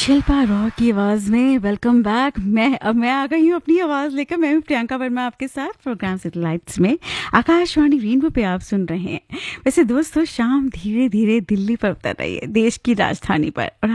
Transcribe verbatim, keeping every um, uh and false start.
शिल्पा रॉय की आवाज में वेलकम बैक। मैं अब मैं आ गई हूँ अपनी आवाज लेकर। मैं हूँ प्रियंका वर्मा आपके साथ प्रोग्राम सेटेलाइट्स में आकाशवाणी रेनबो पे आप सुन रहे हैं। वैसे दोस्तों, शाम धीरे धीरे दिल्ली पर उतर रही है, देश की राजधानी पर। और